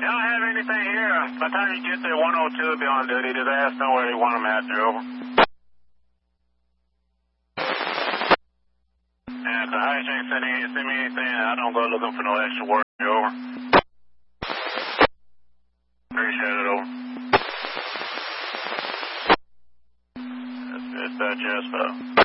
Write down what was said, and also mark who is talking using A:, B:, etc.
A: don't have anything here. By the time you get there, 102 will be on duty. Just ask them where they want them at. They're over. And if the high chain send me anything, I don't go looking for no extra work. You're over. Appreciate it, over. That's yes, though.